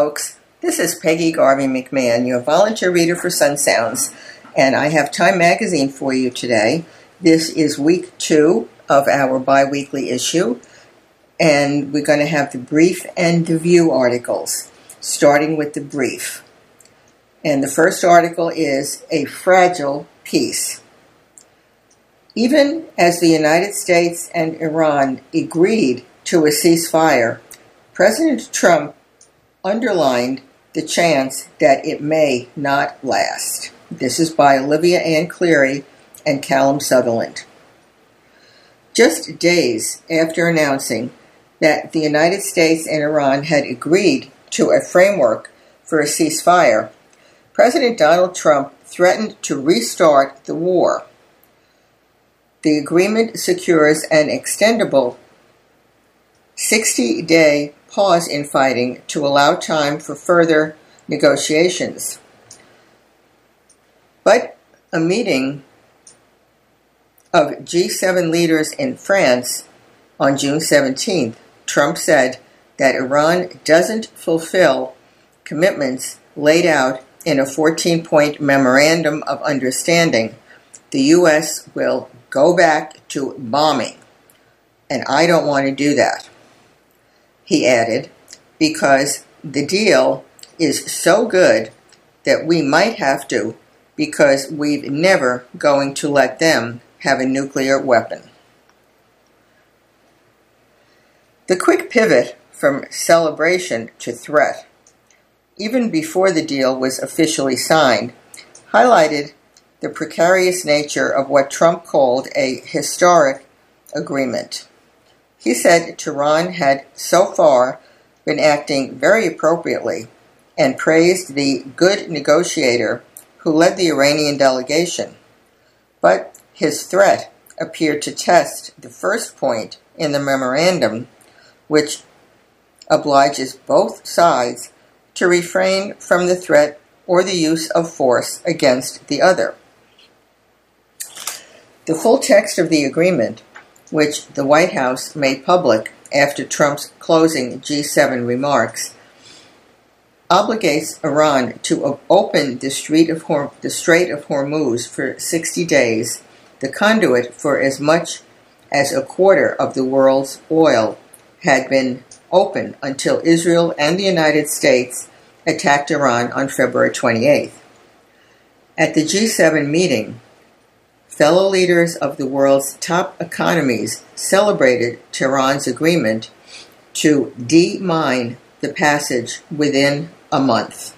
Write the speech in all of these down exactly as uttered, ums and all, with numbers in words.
folks. This is Peggy Garvey McMahon, your volunteer reader for Sun Sounds, and I have Time Magazine for you today. This is week two of our bi-weekly issue, and we're going to have the brief and the view articles, starting with the brief. And the first article is A Fragile Peace. Even as the United States and Iran agreed to a ceasefire, President Trump underlined the chance that it may not last. This is by Olivia Ann Cleary and Callum Sutherland. Just days after announcing that the United States and Iran had agreed to a framework for a ceasefire, President Donald Trump threatened to restart the war. The agreement secures an extendable sixty-day pause in fighting to allow time for further negotiations. But a meeting of G seven leaders in France on June seventeenth, Trump said that Iran doesn't fulfill commitments laid out in a fourteen-point memorandum of understanding. The U S will go back to bombing, and I don't want to do that. He added, because the deal is so good that we might have to, because we're never going to let them have a nuclear weapon. The quick pivot from celebration to threat, even before the deal was officially signed, highlighted the precarious nature of what Trump called a historic agreement. He said Tehran had so far been acting very appropriately and praised the good negotiator who led the Iranian delegation. But his threat appeared to test the first point in the memorandum, which obliges both sides to refrain from the threat or the use of force against the other. The full text of the agreement, which the White House made public after Trump's closing G seven remarks, obligates Iran to open the Strait of, Horm- the Strait of Hormuz for sixty days, the conduit for as much as a quarter of the world's oil had been open until Israel and the United States attacked Iran on February twenty-eighth. At the G seven meeting, fellow leaders of the world's top economies celebrated Tehran's agreement to demine the passage within a month.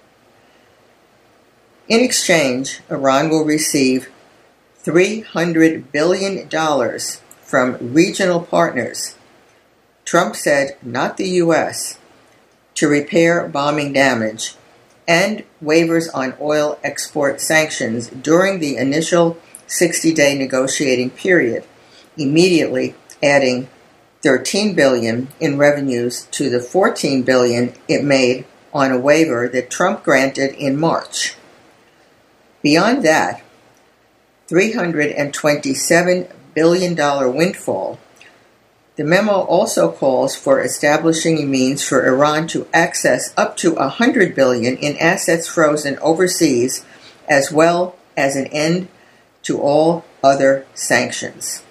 In exchange, Iran will receive three hundred billion dollars from regional partners, Trump said not the U S, to repair bombing damage, and waivers on oil export sanctions during the initial sixty-day negotiating period, immediately adding thirteen billion dollars in revenues to the fourteen billion dollars it made on a waiver that Trump granted in March. Beyond that three hundred twenty-seven billion dollars windfall, the memo also calls for establishing a means for Iran to access up to one hundred billion dollars in assets frozen overseas, as well as an end to all other sanctions.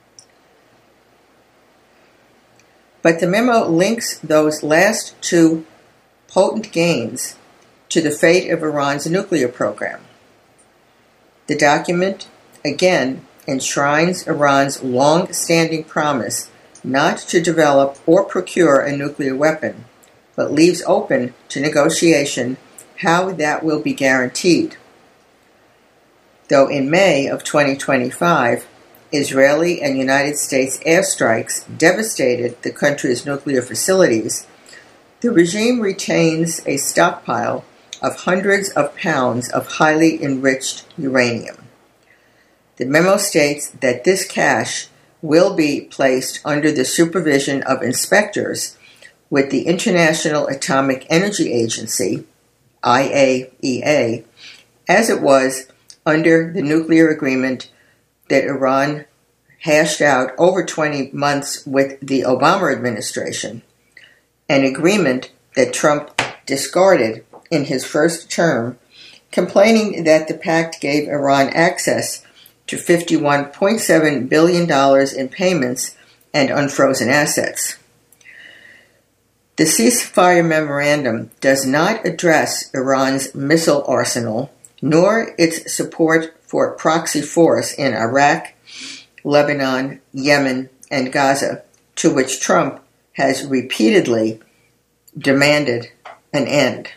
But the memo links those last two potent gains to the fate of Iran's nuclear program. The document, again, enshrines Iran's long-standing promise not to develop or procure a nuclear weapon, but leaves open to negotiation how that will be guaranteed. Though in May of twenty twenty-five, Israeli and United States airstrikes devastated the country's nuclear facilities, the regime retains a stockpile of hundreds of pounds of highly enriched uranium. The memo states that this cache will be placed under the supervision of inspectors with the International Atomic Energy Agency, I A E A, as it was under the nuclear agreement that Iran hashed out over twenty months with the Obama administration, an agreement that Trump discarded in his first term, complaining that the pact gave Iran access to fifty-one point seven billion dollars in payments and unfrozen assets. The ceasefire memorandum does not address Iran's missile arsenal, nor its support for proxy force in Iraq, Lebanon, Yemen, and Gaza, to which Trump has repeatedly demanded an end.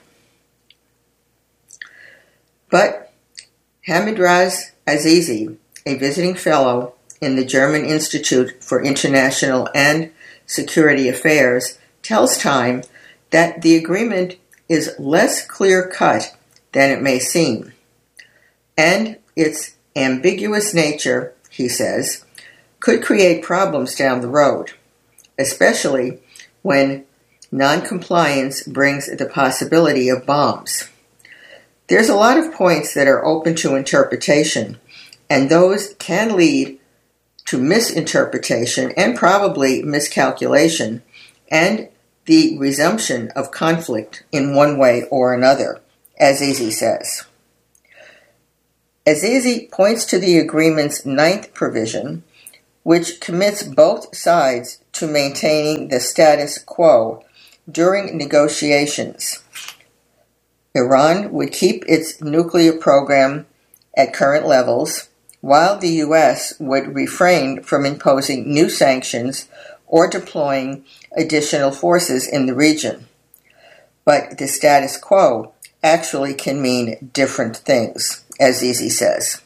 But Hamid Raz Azizi, a visiting fellow in the German Institute for International and Security Affairs, tells Time that the agreement is less clear-cut than it may seem, and its ambiguous nature, he says, could create problems down the road, especially when non-compliance brings the possibility of bombs. There's a lot of points that are open to interpretation, and those can lead to misinterpretation and probably miscalculation, and the resumption of conflict in one way or another, Azizi says. Azizi points to the agreement's ninth provision, which commits both sides to maintaining the status quo during negotiations. Iran would keep its nuclear program at current levels, while the U S would refrain from imposing new sanctions or deploying additional forces in the region. But the status quo actually can mean different things, as Azizi says.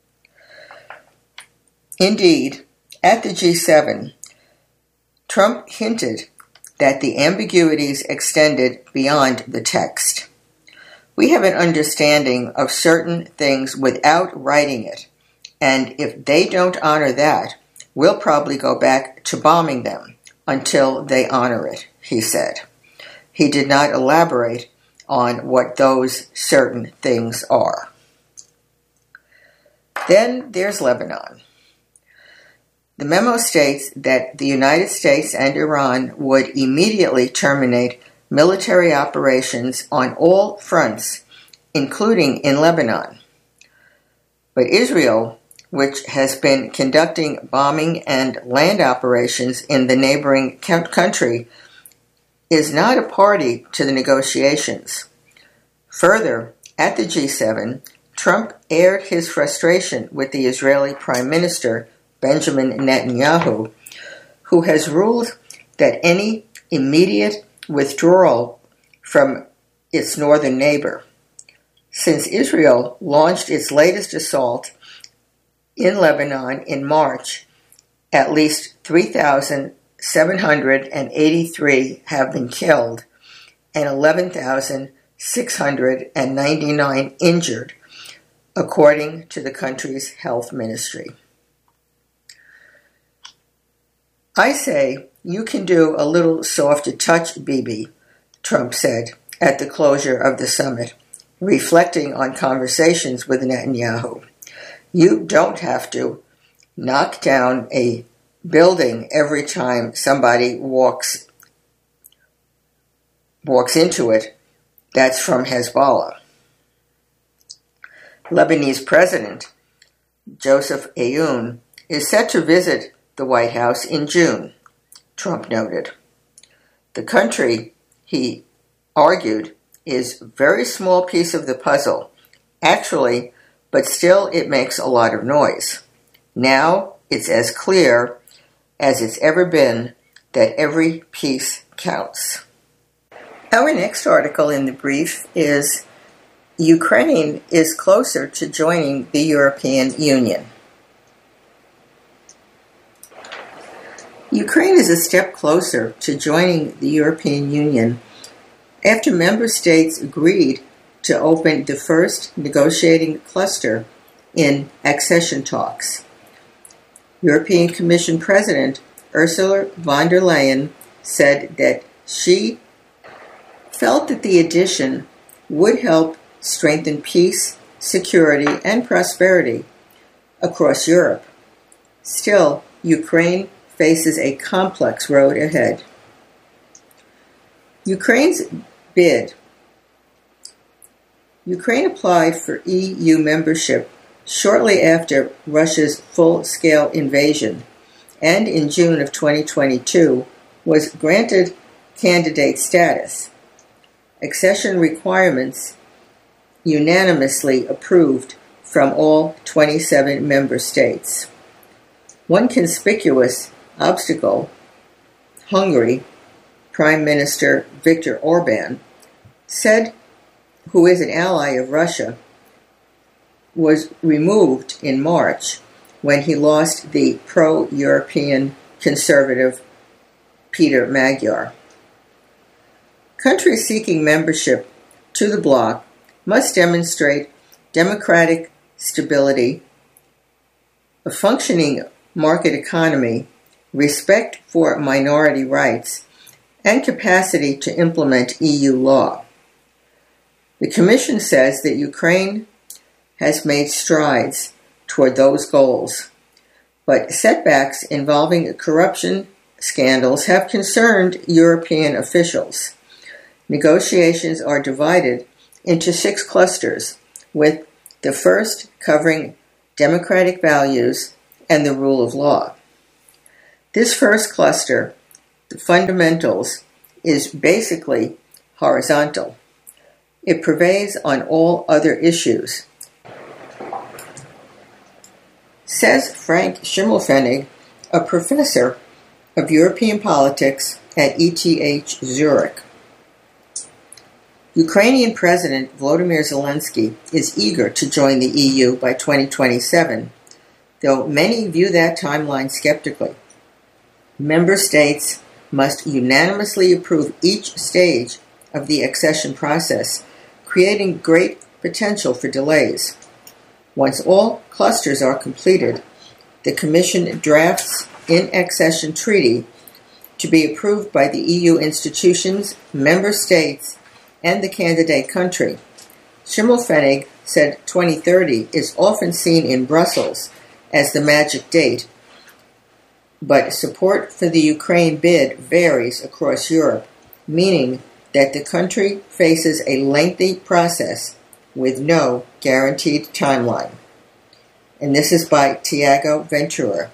Indeed, at the G seven, Trump hinted that the ambiguities extended beyond the text. We have an understanding of certain things without writing it, and if they don't honor that, we'll probably go back to bombing them until they honor it, he said. He did not elaborate on what those certain things are. Then there's Lebanon. The memo states that the United States and Iran would immediately terminate military operations on all fronts, including in Lebanon. But Israel, which has been conducting bombing and land operations in the neighboring country, is not a party to the negotiations. Further, at the G seven, Trump aired his frustration with the Israeli Prime Minister, Benjamin Netanyahu, who has ruled that any immediate withdrawal from its northern neighbor, since Israel launched its latest assault in Lebanon in March, at least three thousand seven hundred eighty-three have been killed and eleven thousand six hundred ninety-nine injured, according to the country's health ministry. I say, you can do a little softer touch, Bibi, Trump said at the closure of the summit, reflecting on conversations with Netanyahu. You don't have to knock down a building every time somebody walks walks into it that's from Hezbollah. Lebanese President Joseph Aoun is set to visit the White House in June, Trump noted. The country, he argued, is a very small piece of the puzzle, actually, but still it makes a lot of noise. Now it's as clear as it's ever been that every piece counts. Our next article in the brief is Ukraine is closer to joining the European Union. Ukraine is a step closer to joining the European Union after member states agreed to open the first negotiating cluster in accession talks. European Commission President Ursula von der Leyen said that she felt that the addition would help strengthen peace, security, and prosperity across Europe. Still, Ukraine faces a complex road ahead. Ukraine's bid Ukraine applied for E U membership shortly after Russia's full-scale invasion, and in June of twenty twenty-two was granted candidate status. Accession requirements unanimously approved from all twenty-seven member states. One conspicuous obstacle, Hungary, Prime Minister Viktor Orban, said, who is an ally of Russia, was removed in March when he lost the pro-European conservative Peter Magyar. Countries seeking membership to the bloc must demonstrate democratic stability, a functioning market economy, respect for minority rights, and capacity to implement E U law. The Commission says that Ukraine has made strides toward those goals, but setbacks involving corruption scandals have concerned European officials. Negotiations are divided into six clusters, with the first covering democratic values and the rule of law. This first cluster, the fundamentals, is basically horizontal. It pervades on all other issues. Says Frank Schimmelpfennig, a professor of European politics at E T H Zurich. Ukrainian President Volodymyr Zelensky is eager to join the E U by twenty twenty-seven, though many view that timeline skeptically. Member states must unanimously approve each stage of the accession process, creating great potential for delays. Once all clusters are completed, the Commission drafts an accession treaty to be approved by the E U institutions, member states, and the candidate country. Schimmelpfennig said twenty thirty is often seen in Brussels as the magic date, but support for the Ukraine bid varies across Europe, meaning that the country faces a lengthy process with no guaranteed timeline. And this is by Tiago Ventura.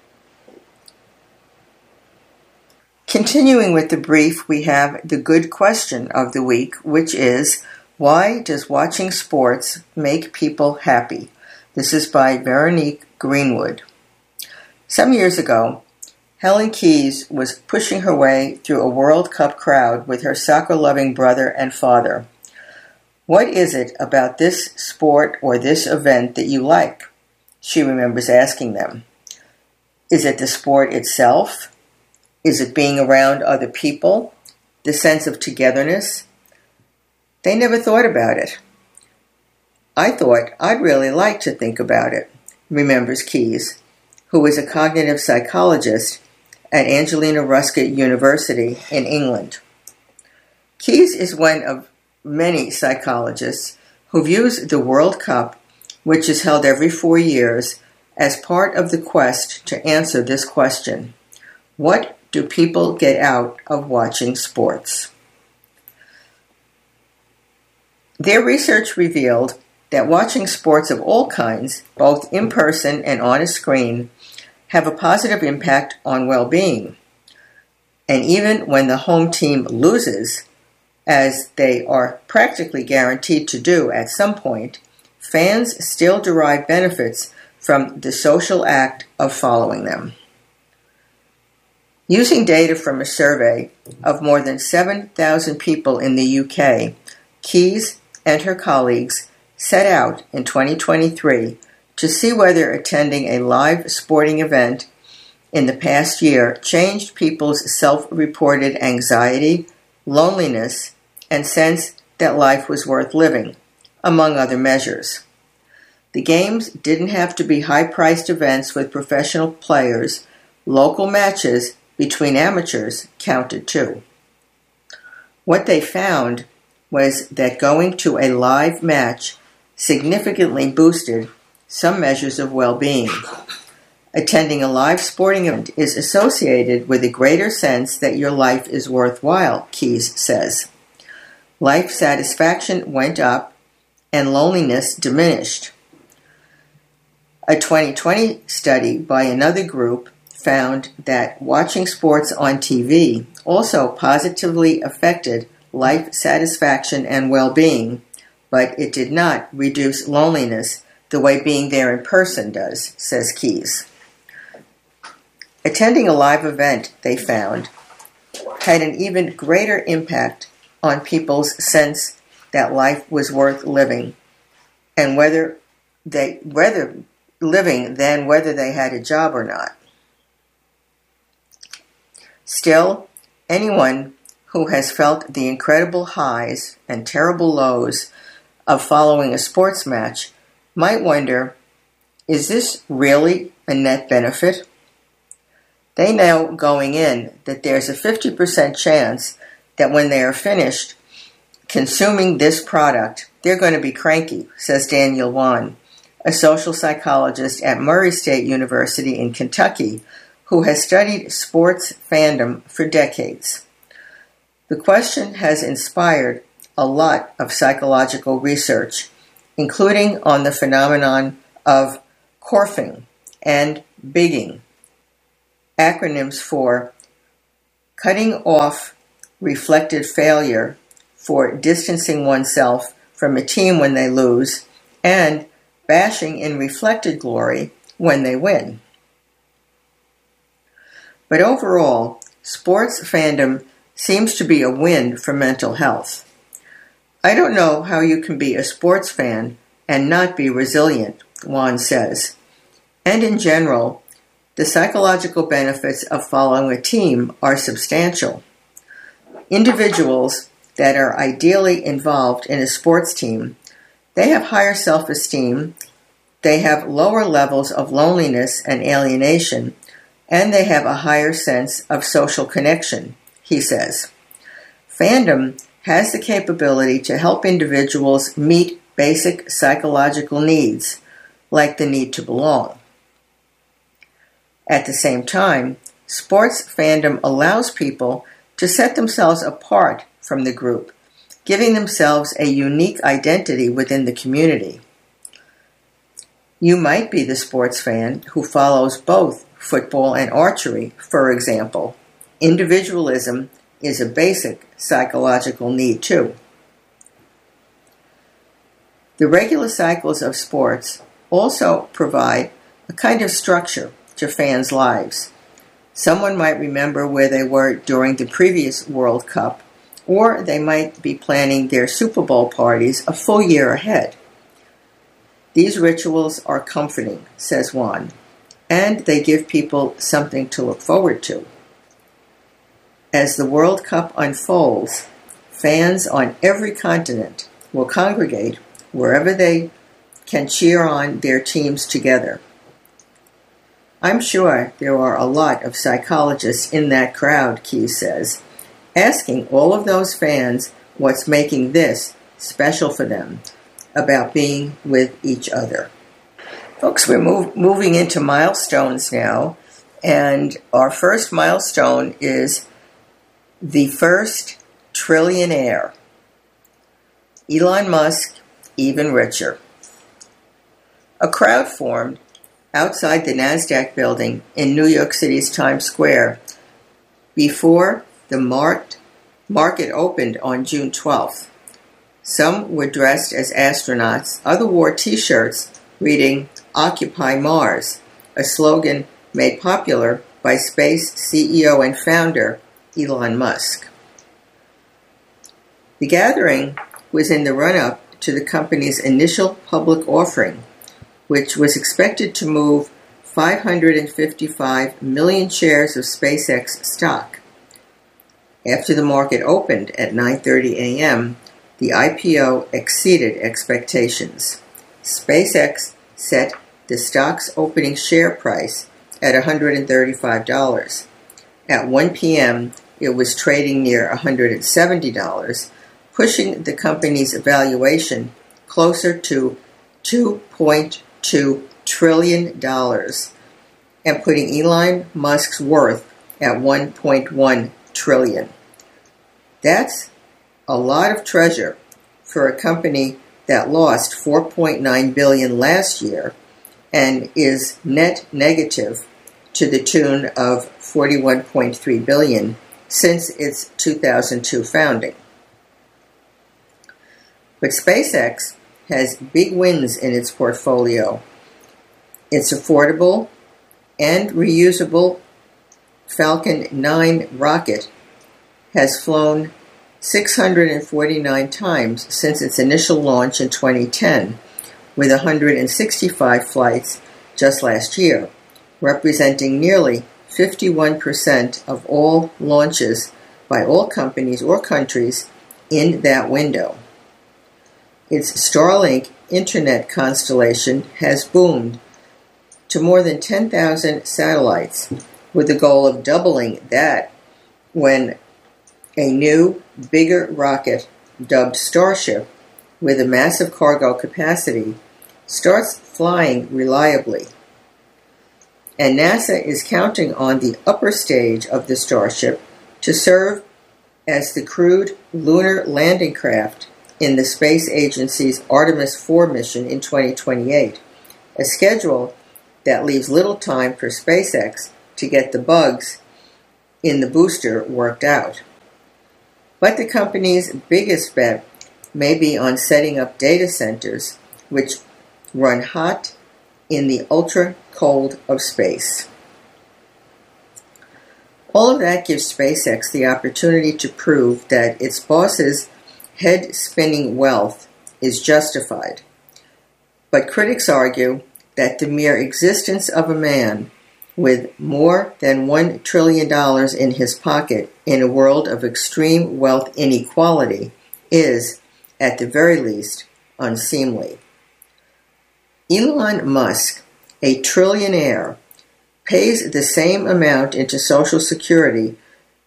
Continuing with the brief, we have the good question of the week, which is, why does watching sports make people happy? This is by Veronique Greenwood. Some years ago, Helen Keyes was pushing her way through a World Cup crowd with her soccer-loving brother and father. What is it about this sport or this event that you like? She remembers asking them. Is it the sport itself? Is it being around other people? The sense of togetherness? They never thought about it. I thought I'd really like to think about it, remembers Keyes, who is a cognitive psychologist at Angelina Ruskin University in England. Keyes is one of many psychologists who views the World Cup, which is held every four years, as part of the quest to answer this question. What do people get out of watching sports? Their research revealed that watching sports of all kinds, both in person and on a screen, have a positive impact on well-being. And even when the home team loses, as they are practically guaranteed to do at some point, fans still derive benefits from the social act of following them. Using data from a survey of more than seven thousand people in the U K, Keyes and her colleagues set out in twenty twenty-three to see whether attending a live sporting event in the past year changed people's self-reported anxiety, loneliness, and sense that life was worth living, among other measures. The games didn't have to be high-priced events with professional players. Local matches between amateurs counted too. What they found was that going to a live match significantly boosted some measures of well-being. Attending a live sporting event is associated with a greater sense that your life is worthwhile, Keyes says. Life satisfaction went up, and loneliness diminished. A twenty twenty study by another group found that watching sports on T V also positively affected life satisfaction and well-being, but it did not reduce loneliness the way being there in person does, says Keyes. Attending a live event, they found, had an even greater impact on people's sense that life was worth living, and whether they whether living than whether they had a job or not. Still, anyone who has felt the incredible highs and terrible lows of following a sports match might wonder, is this really a net benefit? They know going in that there's a fifty percent chance that when they are finished consuming this product, they're going to be cranky, says Daniel Wan, a social psychologist at Murray State University in Kentucky, who has studied sports fandom for decades. The question has inspired a lot of psychological research, including on the phenomenon of corfing and bigging, acronyms for cutting off reflected failure for distancing oneself from a team when they lose, and bashing in reflected glory when they win. But overall, sports fandom seems to be a win for mental health. I don't know how you can be a sports fan and not be resilient, Wan says. And in general, the psychological benefits of following a team are substantial. Individuals that are ideally involved in a sports team, they have higher self-esteem, they have lower levels of loneliness and alienation, and they have a higher sense of social connection, he says. Fandom has the capability to help individuals meet basic psychological needs, like the need to belong. At the same time, sports fandom allows people to set themselves apart from the group, giving themselves a unique identity within the community. You might be the sports fan who follows both football and archery, for example. Individualism is a basic psychological need too. The regular cycles of sports also provide a kind of structure to fans' lives. Someone might remember where they were during the previous World Cup, or they might be planning their Super Bowl parties a full year ahead. These rituals are comforting, says Wan, and they give people something to look forward to. As the World Cup unfolds, fans on every continent will congregate wherever they can cheer on their teams together. I'm sure there are a lot of psychologists in that crowd, Keyes says, asking all of those fans what's making this special for them about being with each other. Folks, we're move, moving into milestones now, and our first milestone is the first trillionaire. Elon Musk, even richer. A crowd formed outside the NASDAQ building in New York City's Times Square before the marked market opened on June twelfth. Some were dressed as astronauts, others wore T-shirts reading Occupy Mars, a slogan made popular by space C E O and founder Elon Musk. The gathering was in the run-up to the company's initial public offering, which was expected to move five hundred fifty-five million shares of SpaceX stock. After the market opened at nine thirty a.m., the I P O exceeded expectations. SpaceX set the stock's opening share price at one hundred thirty-five dollars. At one p.m., it was trading near one hundred seventy dollars, pushing the company's valuation closer to two point two trillion dollars and putting Elon Musk's worth at one point one trillion dollars. That's a lot of treasure for a company that lost four point nine billion dollars last year and is net negative to the tune of forty-one point three billion dollars since its two thousand two founding. But SpaceX has big wins in its portfolio. Its affordable and reusable Falcon nine rocket has flown six hundred forty-nine times since its initial launch in twenty ten, with one hundred sixty-five flights just last year, representing nearly fifty-one percent of all launches by all companies or countries in that window. Its Starlink internet constellation has boomed to more than ten thousand satellites, with the goal of doubling that when a new, bigger rocket dubbed Starship, with a massive cargo capacity, starts flying reliably. And NASA is counting on the upper stage of the Starship to serve as the crewed lunar landing craft in the space agency's Artemis four mission in twenty twenty-eight, a schedule that leaves little time for SpaceX to get the bugs in the booster worked out. But the company's biggest bet may be on setting up data centers which run hot in the ultra-cold of space. All of that gives SpaceX the opportunity to prove that its boss's head-spinning wealth is justified. But critics argue that the mere existence of a man with more than one trillion dollars in his pocket in a world of extreme wealth inequality is, at the very least, unseemly. Elon Musk, a trillionaire, pays the same amount into Social Security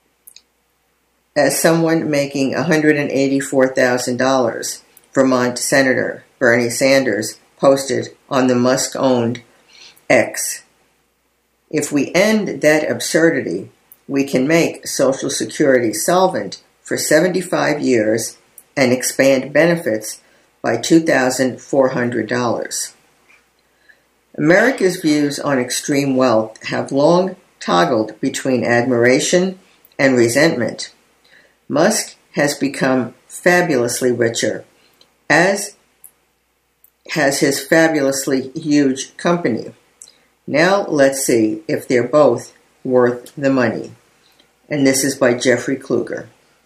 as someone making one hundred eighty-four thousand dollars, Vermont Senator Bernie Sanders posted on the Musk-owned X. If we end that absurdity, we can make Social Security solvent for seventy-five years and expand benefits by two thousand four hundred dollars. America's views on extreme wealth have long toggled between admiration and resentment. Musk has become fabulously richer, as has his fabulously huge company. Now let's see if they're both worth the money. And this is by Jeffrey Kluger.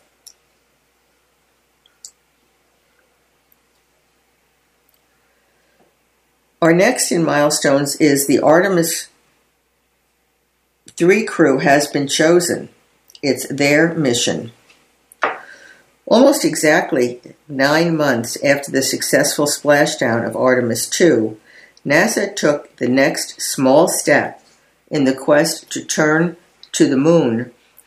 Our next in milestones is the Artemis three crew has been chosen. It's their mission. Almost exactly nine months after the successful splashdown of Artemis two, NASA took the next small step in the quest to turn to the moon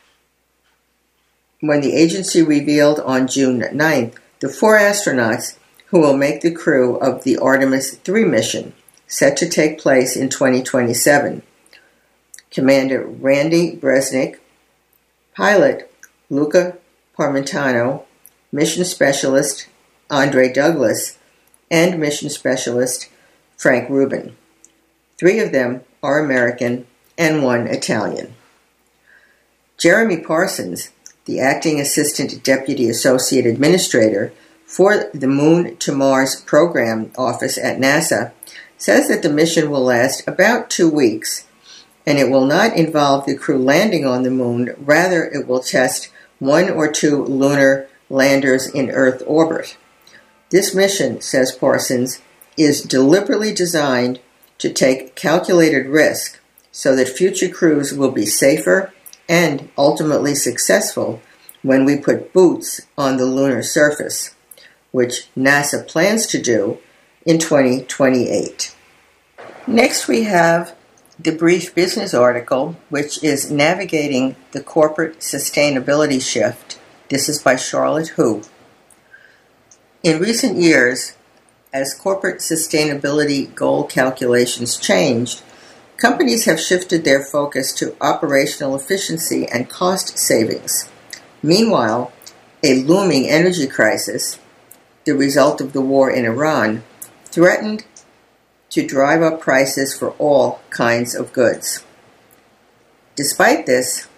when the agency revealed on June ninth the four astronauts who will make the crew of the Artemis three mission, set to take place in twenty twenty-seven. Commander Randy Bresnik, pilot Luca Parmitano, mission specialist Andre Douglas, and mission specialist Frank Rubin. Three of them are American and one Italian. Jeremy Parsons, the acting assistant deputy associate administrator for the Moon to Mars program office at NASA, says that the mission will last about two weeks, and it will not involve the crew landing on the moon. Rather, it will test one or two lunar landers in Earth orbit. This mission, says Parsons, is deliberately designed to take calculated risk so that future crews will be safer and ultimately successful when we put boots on the lunar surface, which NASA plans to do in twenty twenty-eight. Next we have the brief business article, which is Navigating the Corporate Sustainability Shift. This is by Charlotte Hu. In recent years, as corporate sustainability goal calculations changed, companies have shifted their focus to operational efficiency and cost savings. Meanwhile, a looming energy crisis the result of the war in Iran, threatened to drive up prices for all kinds of goods. Despite this,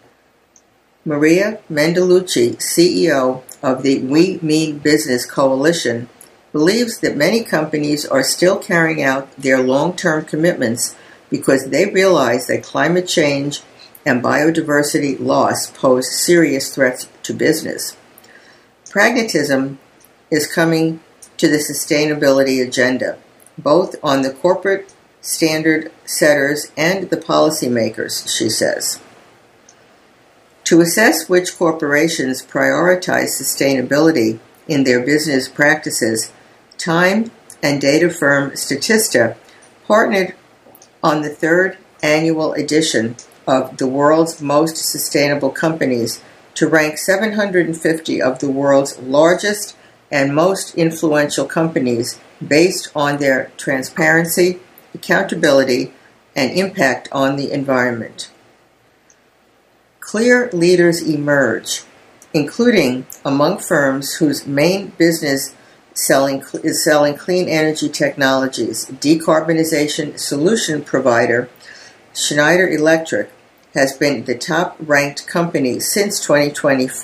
Maria Mendelucci, C E O of the We Mean Business Coalition, believes that many companies are still carrying out their long-term commitments because they realize that climate change and biodiversity loss pose serious threats to business. Pragmatism is coming to the sustainability agenda, both on the corporate standard setters and the policymakers, she says. To assess which corporations prioritize sustainability in their business practices, time and data firm Statista partnered on the third annual edition of the world's most sustainable companies to rank seven hundred fifty of the world's largest and most influential companies based on their transparency, accountability, and impact on the environment. Clear leaders emerge, including among firms whose main business selling is selling clean energy technologies. Decarbonization solution provider Schneider Electric has been the top-ranked company since twenty twenty-four.